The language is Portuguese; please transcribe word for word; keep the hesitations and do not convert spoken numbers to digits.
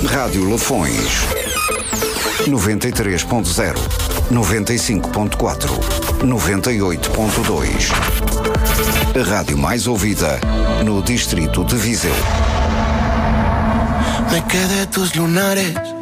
Rádio Lafões. noventa e três ponto zero, noventa e cinco ponto quatro, noventa e oito ponto dois. A rádio mais ouvida no distrito de Viseu. Me quedé tus lunares